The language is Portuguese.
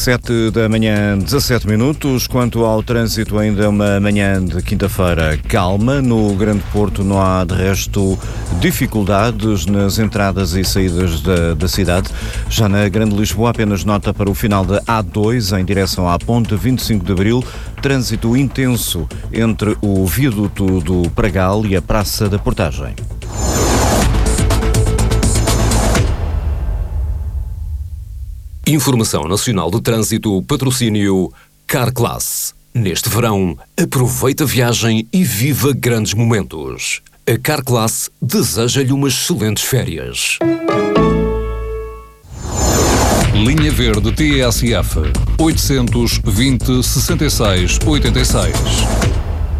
7 da manhã, 17 minutos. Quanto ao trânsito, ainda uma manhã de quinta-feira calma. No Grande Porto não há, de resto, dificuldades nas entradas e saídas da cidade. Já na Grande Lisboa, apenas nota para o final da A2, em direção à Ponte 25 de Abril. Trânsito intenso entre o viaduto do Pragal e a Praça da Portagem. Informação Nacional de Trânsito, patrocínio Carclass. Neste verão, aproveita a viagem e viva grandes momentos. A Carclass deseja-lhe umas excelentes férias. Linha Verde TSF 820 66 86.